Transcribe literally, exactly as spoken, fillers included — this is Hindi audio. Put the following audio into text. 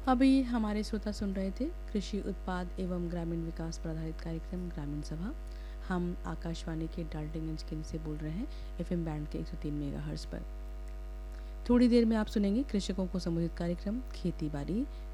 अभी हमारे श्रोता सुन रहे थे कृषि उत्पाद एवं ग्रामीण विकास पर आधारित कार्यक्रम ग्रामीण सभा। हम आकाशवाणी के डाल्टनगंज केंद्र से बोल रहे हैं एफएम बैंड के एक सौ तीन मेगाहर्ट्ज़ पर। थोड़ी देर में आप सुनेंगे कृषकों को संबोधित कार्यक्रम खेती बाड़ी।